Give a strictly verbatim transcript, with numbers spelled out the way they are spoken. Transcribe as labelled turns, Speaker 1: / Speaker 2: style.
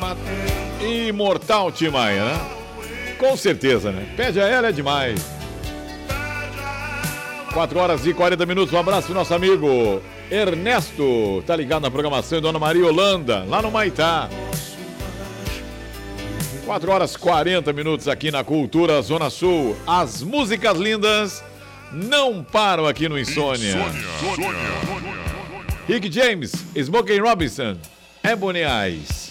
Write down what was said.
Speaker 1: Imortal Tim Maia, né? Com certeza, né? Pede a ela é demais. quatro horas e quarenta minutos. Um abraço pro nosso amigo Ernesto. Tá ligado na programação de Dona Maria Holanda, lá no Maitá. quatro horas e quarenta minutos aqui na Cultura Zona Sul. As músicas lindas não param aqui no Insônia. Rick James, Smokey Robinson, Ebony Eyes.